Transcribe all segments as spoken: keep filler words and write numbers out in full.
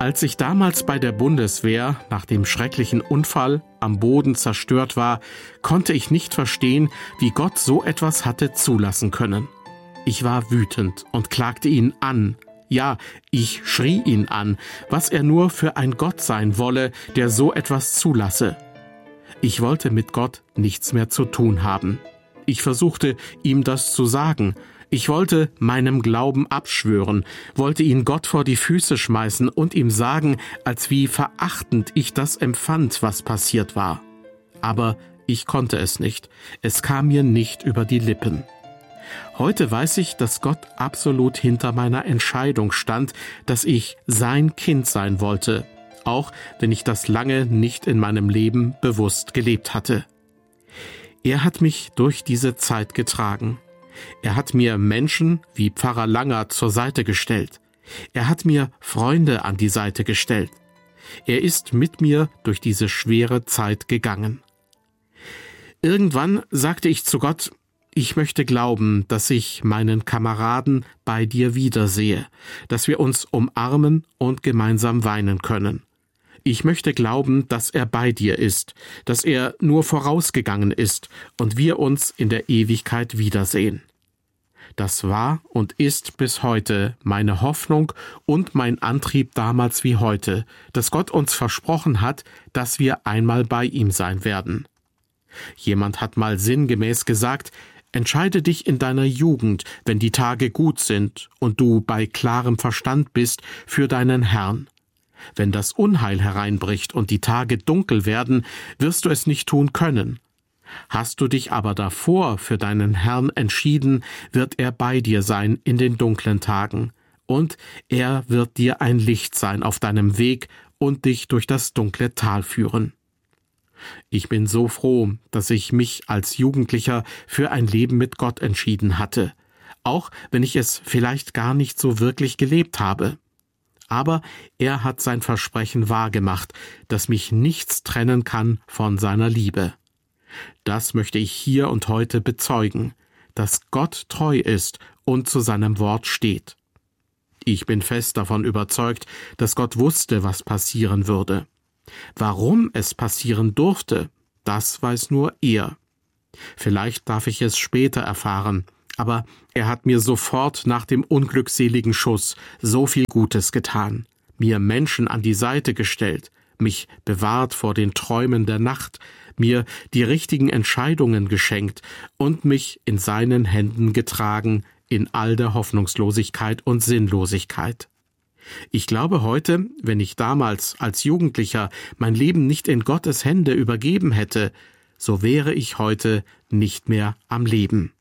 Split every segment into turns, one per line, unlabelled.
Als ich damals bei der Bundeswehr nach dem schrecklichen Unfall am Boden zerstört war, konnte ich nicht verstehen, wie Gott so etwas hatte zulassen können. Ich war wütend und klagte ihn an. Ja, ich schrie ihn an, was er nur für ein Gott sein wolle, der so etwas zulasse. Ich wollte mit Gott nichts mehr zu tun haben. Ich versuchte, ihm das zu sagen. Ich wollte meinem Glauben abschwören, wollte ihn Gott vor die Füße schmeißen und ihm sagen, als wie verachtend ich das empfand, was passiert war. Aber ich konnte es nicht. Es kam mir nicht über die Lippen. Heute weiß ich, dass Gott absolut hinter meiner Entscheidung stand, dass ich sein Kind sein wollte, auch wenn ich das lange nicht in meinem Leben bewusst gelebt hatte. Er hat mich durch diese Zeit getragen. Er hat mir Menschen wie Pfarrer Langer zur Seite gestellt. Er hat mir Freunde an die Seite gestellt. Er ist mit mir durch diese schwere Zeit gegangen. Irgendwann sagte ich zu Gott, ich möchte glauben, dass ich meinen Kameraden bei dir wiedersehe, dass wir uns umarmen und gemeinsam weinen können. Ich möchte glauben, dass er bei dir ist, dass er nur vorausgegangen ist und wir uns in der Ewigkeit wiedersehen. Das war und ist bis heute meine Hoffnung und mein Antrieb damals wie heute, dass Gott uns versprochen hat, dass wir einmal bei ihm sein werden. Jemand hat mal sinngemäß gesagt, entscheide dich in deiner Jugend, wenn die Tage gut sind und du bei klarem Verstand bist, für deinen Herrn. Wenn das Unheil hereinbricht und die Tage dunkel werden, wirst du es nicht tun können. Hast du dich aber davor für deinen Herrn entschieden, wird er bei dir sein in den dunklen Tagen, und er wird dir ein Licht sein auf deinem Weg und dich durch das dunkle Tal führen. Ich bin so froh, dass ich mich als Jugendlicher für ein Leben mit Gott entschieden hatte, auch wenn ich es vielleicht gar nicht so wirklich gelebt habe. Aber er hat sein Versprechen wahrgemacht, dass mich nichts trennen kann von seiner Liebe. Das möchte ich hier und heute bezeugen, dass Gott treu ist und zu seinem Wort steht. Ich bin fest davon überzeugt, dass Gott wusste, was passieren würde. Warum es passieren durfte, das weiß nur er. Vielleicht darf ich es später erfahren, aber er hat mir sofort nach dem unglückseligen Schuss so viel Gutes getan, mir Menschen an die Seite gestellt, mich bewahrt vor den Träumen der Nacht, mir die richtigen Entscheidungen geschenkt und mich in seinen Händen getragen in all der Hoffnungslosigkeit und Sinnlosigkeit. Ich glaube heute, wenn ich damals als Jugendlicher mein Leben nicht in Gottes Hände übergeben hätte, so wäre ich heute nicht mehr am Leben.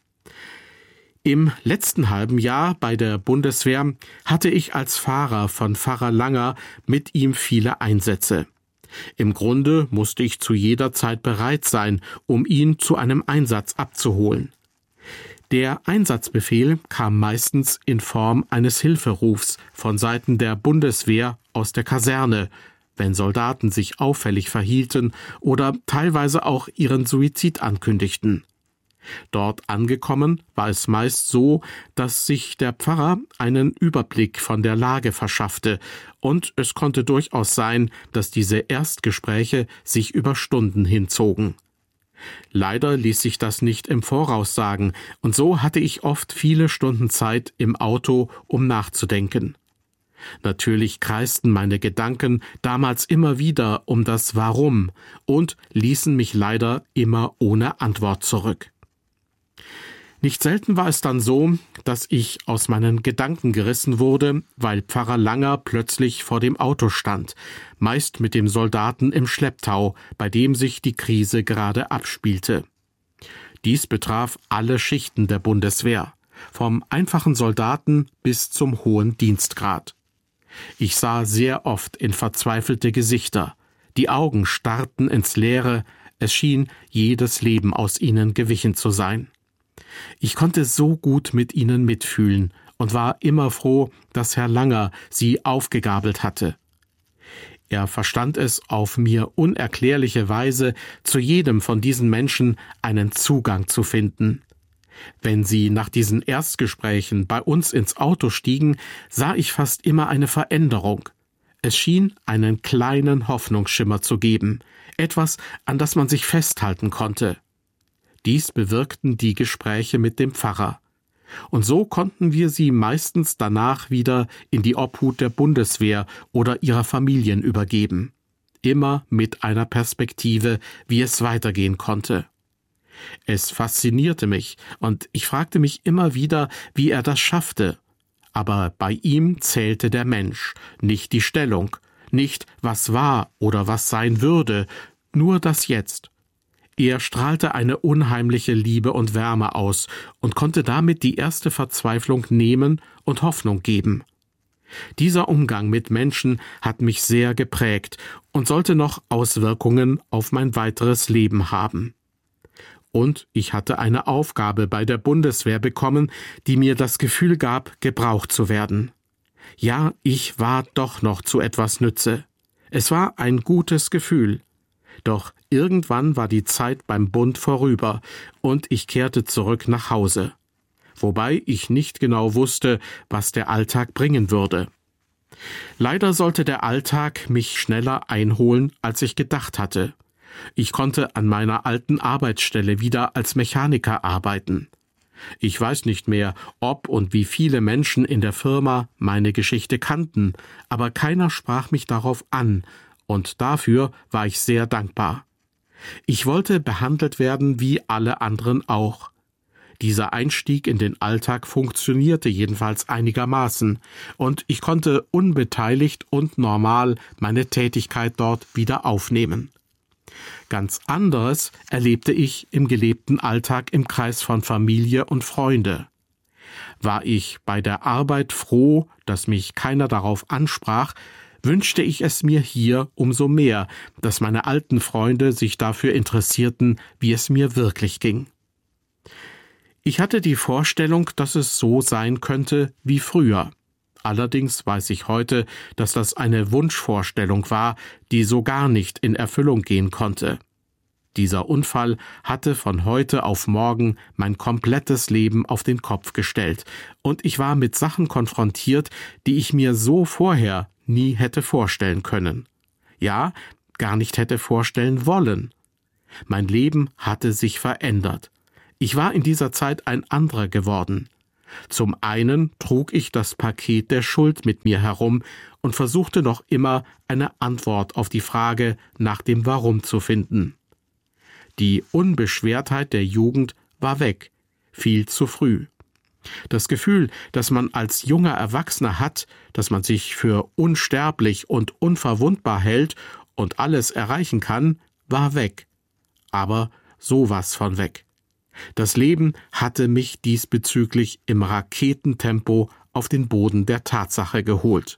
Im letzten halben Jahr bei der Bundeswehr hatte ich als Fahrer von Pfarrer Langer mit ihm viele Einsätze. Im Grunde musste ich zu jeder Zeit bereit sein, um ihn zu einem Einsatz abzuholen. Der Einsatzbefehl kam meistens in Form eines Hilferufs von Seiten der Bundeswehr aus der Kaserne, wenn Soldaten sich auffällig verhielten oder teilweise auch ihren Suizid ankündigten. Dort angekommen war es meist so, dass sich der Pfarrer einen Überblick von der Lage verschaffte, und es konnte durchaus sein, dass diese Erstgespräche sich über Stunden hinzogen. Leider ließ sich das nicht im Voraus sagen, und so hatte ich oft viele Stunden Zeit im Auto, um nachzudenken. Natürlich kreisten meine Gedanken damals immer wieder um das Warum und ließen mich leider immer ohne Antwort zurück. Nicht selten war es dann so, dass ich aus meinen Gedanken gerissen wurde, weil Pfarrer Langer plötzlich vor dem Auto stand, meist mit dem Soldaten im Schlepptau, bei dem sich die Krise gerade abspielte. Dies betraf alle Schichten der Bundeswehr, vom einfachen Soldaten bis zum hohen Dienstgrad. Ich sah sehr oft in verzweifelte Gesichter, die Augen starrten ins Leere, es schien jedes Leben aus ihnen gewichen zu sein. Ich konnte so gut mit ihnen mitfühlen und war immer froh, dass Herr Langer sie aufgegabelt hatte. Er verstand es auf mir unerklärliche Weise, zu jedem von diesen Menschen einen Zugang zu finden. Wenn sie nach diesen Erstgesprächen bei uns ins Auto stiegen, sah ich fast immer eine Veränderung. Es schien einen kleinen Hoffnungsschimmer zu geben, etwas, an das man sich festhalten konnte. Dies bewirkten die Gespräche mit dem Pfarrer. Und so konnten wir sie meistens danach wieder in die Obhut der Bundeswehr oder ihrer Familien übergeben. Immer mit einer Perspektive, wie es weitergehen konnte. Es faszinierte mich, und ich fragte mich immer wieder, wie er das schaffte. Aber bei ihm zählte der Mensch, nicht die Stellung, nicht was war oder was sein würde, nur das Jetzt. Er strahlte eine unheimliche Liebe und Wärme aus und konnte damit die erste Verzweiflung nehmen und Hoffnung geben. Dieser Umgang mit Menschen hat mich sehr geprägt und sollte noch Auswirkungen auf mein weiteres Leben haben. Und ich hatte eine Aufgabe bei der Bundeswehr bekommen, die mir das Gefühl gab, gebraucht zu werden. Ja, ich war doch noch zu etwas Nütze. Es war ein gutes Gefühl. Doch irgendwann war die Zeit beim Bund vorüber und ich kehrte zurück nach Hause. Wobei ich nicht genau wusste, was der Alltag bringen würde. Leider sollte der Alltag mich schneller einholen, als ich gedacht hatte. Ich konnte an meiner alten Arbeitsstelle wieder als Mechaniker arbeiten. Ich weiß nicht mehr, ob und wie viele Menschen in der Firma meine Geschichte kannten, aber keiner sprach mich darauf an, und dafür war ich sehr dankbar. Ich wollte behandelt werden wie alle anderen auch. Dieser Einstieg in den Alltag funktionierte jedenfalls einigermaßen, und ich konnte unbeteiligt und normal meine Tätigkeit dort wieder aufnehmen. Ganz anderes erlebte ich im gelebten Alltag im Kreis von Familie und Freunde. War ich bei der Arbeit froh, dass mich keiner darauf ansprach, wünschte ich es mir hier umso mehr, dass meine alten Freunde sich dafür interessierten, wie es mir wirklich ging. Ich hatte die Vorstellung, dass es so sein könnte wie früher. Allerdings weiß ich heute, dass das eine Wunschvorstellung war, die so gar nicht in Erfüllung gehen konnte. Dieser Unfall hatte von heute auf morgen mein komplettes Leben auf den Kopf gestellt, und ich war mit Sachen konfrontiert, die ich mir so vorher nie hätte vorstellen können. Ja, gar nicht hätte vorstellen wollen. Mein Leben hatte sich verändert. Ich war in dieser Zeit ein anderer geworden. Zum einen trug ich das Paket der Schuld mit mir herum und versuchte noch immer eine Antwort auf die Frage nach dem Warum zu finden. Die Unbeschwertheit der Jugend war weg, viel zu früh. Das Gefühl, das man als junger Erwachsener hat, dass man sich für unsterblich und unverwundbar hält und alles erreichen kann, war weg. Aber sowas von weg. Das Leben hatte mich diesbezüglich im Raketentempo auf den Boden der Tatsache geholt.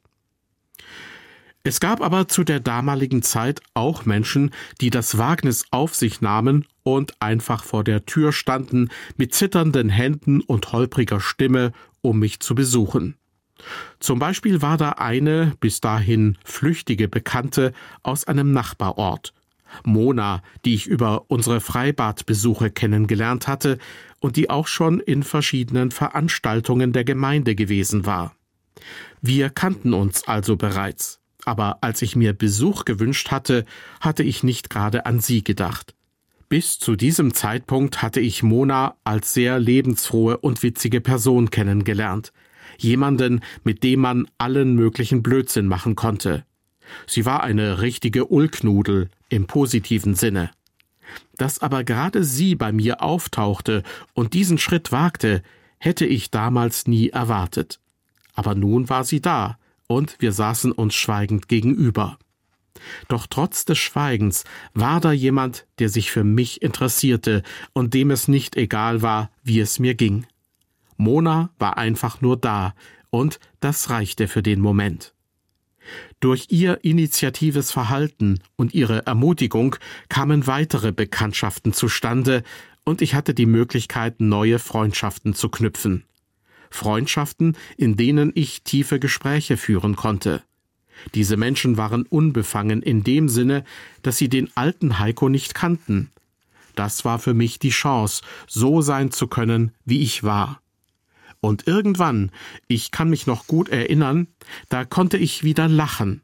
Es gab aber zu der damaligen Zeit auch Menschen, die das Wagnis auf sich nahmen und einfach vor der Tür standen, mit zitternden Händen und holpriger Stimme, um mich zu besuchen. Zum Beispiel war da eine bis dahin flüchtige Bekannte aus einem Nachbarort, Mona, die ich über unsere Freibadbesuche kennengelernt hatte und die auch schon in verschiedenen Veranstaltungen der Gemeinde gewesen war. Wir kannten uns also bereits, aber als ich mir Besuch gewünscht hatte, hatte ich nicht gerade an sie gedacht. Bis zu diesem Zeitpunkt hatte ich Mona als sehr lebensfrohe und witzige Person kennengelernt. Jemanden, mit dem man allen möglichen Blödsinn machen konnte. Sie war eine richtige Ulknudel im positiven Sinne. Dass aber gerade sie bei mir auftauchte und diesen Schritt wagte, hätte ich damals nie erwartet. Aber nun war sie da, und wir saßen uns schweigend gegenüber. Doch trotz des Schweigens war da jemand, der sich für mich interessierte und dem es nicht egal war, wie es mir ging. Mona war einfach nur da, und das reichte für den Moment. Durch ihr initiatives Verhalten und ihre Ermutigung kamen weitere Bekanntschaften zustande, und ich hatte die Möglichkeit, neue Freundschaften zu knüpfen. Freundschaften, in denen ich tiefe Gespräche führen konnte. Diese Menschen waren unbefangen in dem Sinne, dass sie den alten Heiko nicht kannten. Das war für mich die Chance, so sein zu können, wie ich war. Und irgendwann, ich kann mich noch gut erinnern, da konnte ich wieder lachen.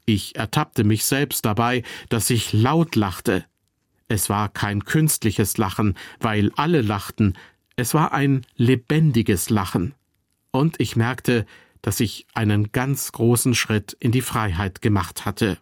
Ich ertappte mich selbst dabei, dass ich laut lachte. Es war kein künstliches Lachen, weil alle lachten, es war ein lebendiges Lachen. Und ich merkte, dass ich einen ganz großen Schritt in die Freiheit gemacht hatte.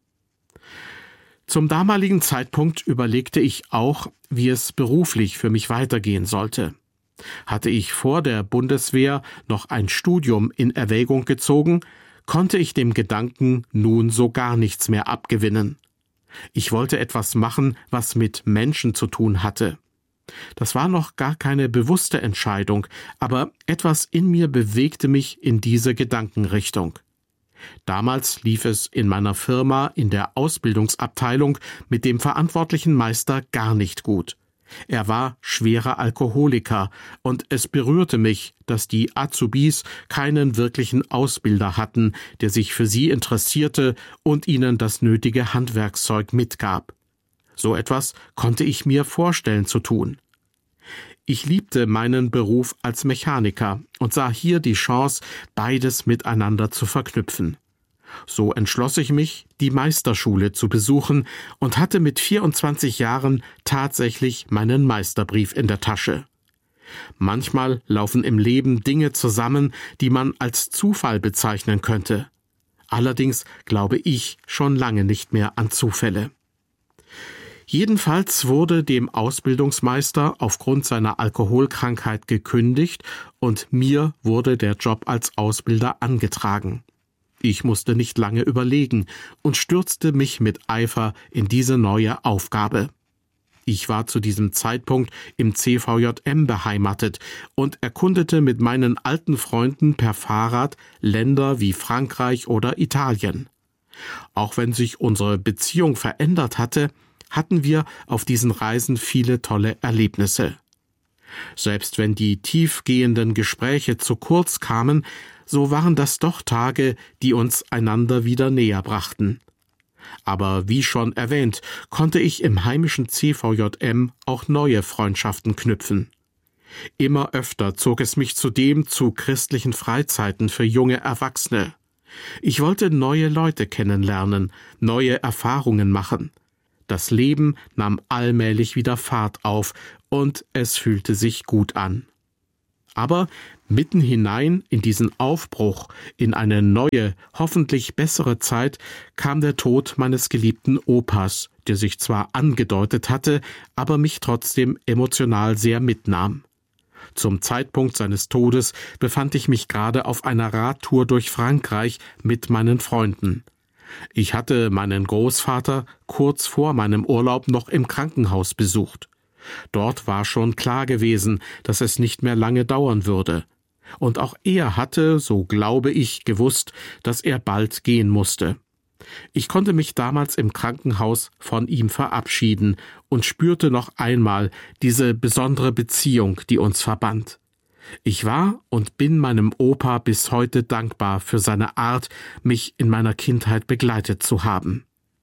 Zum damaligen Zeitpunkt überlegte ich auch, wie es beruflich für mich weitergehen sollte. Hatte ich vor der Bundeswehr noch ein Studium in Erwägung gezogen, konnte ich dem Gedanken nun so gar nichts mehr abgewinnen. Ich wollte etwas machen, was mit Menschen zu tun hatte. Das war noch gar keine bewusste Entscheidung, aber etwas in mir bewegte mich in diese Gedankenrichtung. Damals lief es in meiner Firma in der Ausbildungsabteilung mit dem verantwortlichen Meister gar nicht gut. Er war schwerer Alkoholiker und es berührte mich, dass die Azubis keinen wirklichen Ausbilder hatten, der sich für sie interessierte und ihnen das nötige Handwerkszeug mitgab. So etwas konnte ich mir vorstellen zu tun. Ich liebte meinen Beruf als Mechaniker und sah hier die Chance, beides miteinander zu verknüpfen. So entschloss ich mich, die Meisterschule zu besuchen und hatte mit vierundzwanzig Jahren tatsächlich meinen Meisterbrief in der Tasche. Manchmal laufen im Leben Dinge zusammen, die man als Zufall bezeichnen könnte. Allerdings glaube ich schon lange nicht mehr an Zufälle. Jedenfalls wurde dem Ausbildungsmeister aufgrund seiner Alkoholkrankheit gekündigt und mir wurde der Job als Ausbilder angetragen. Ich musste nicht lange überlegen und stürzte mich mit Eifer in diese neue Aufgabe. Ich war zu diesem Zeitpunkt im C V J M beheimatet und erkundete mit meinen alten Freunden per Fahrrad Länder wie Frankreich oder Italien. Auch wenn sich unsere Beziehung verändert hatte, hatten wir auf diesen Reisen viele tolle Erlebnisse. Selbst wenn die tiefgehenden Gespräche zu kurz kamen, so waren das doch Tage, die uns einander wieder näher brachten. Aber wie schon erwähnt, konnte ich im heimischen C V J M auch neue Freundschaften knüpfen. Immer öfter zog es mich zudem zu christlichen Freizeiten für junge Erwachsene. Ich wollte neue Leute kennenlernen, neue Erfahrungen machen. Das Leben nahm allmählich wieder Fahrt auf und es fühlte sich gut an. Aber mitten hinein in diesen Aufbruch, in eine neue, hoffentlich bessere Zeit, kam der Tod meines geliebten Opas, der sich zwar angedeutet hatte, aber mich trotzdem emotional sehr mitnahm. Zum Zeitpunkt seines Todes befand ich mich gerade auf einer Radtour durch Frankreich mit meinen Freunden. Ich hatte meinen Großvater kurz vor meinem Urlaub noch im Krankenhaus besucht. Dort war schon klar gewesen, dass es nicht mehr lange dauern würde. Und auch er hatte, so glaube ich, gewusst, dass er bald gehen musste. Ich konnte mich damals im Krankenhaus von ihm verabschieden und spürte noch einmal diese besondere Beziehung, die uns verband. Ich war und bin meinem Opa bis heute dankbar für seine Art, mich in meiner Kindheit begleitet zu haben.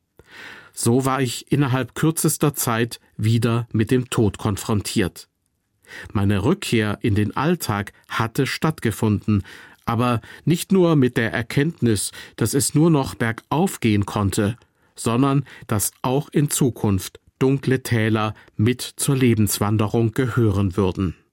So war ich innerhalb kürzester Zeit wieder mit dem Tod konfrontiert. Meine Rückkehr in den Alltag hatte stattgefunden, aber nicht nur mit der Erkenntnis, dass es nur noch bergauf gehen konnte, sondern dass auch in Zukunft dunkle Täler mit zur Lebenswanderung gehören würden.